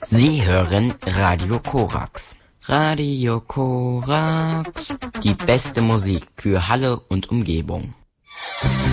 Sie hören Radio Korax. Radio Korax, die beste Musik für Halle und Umgebung.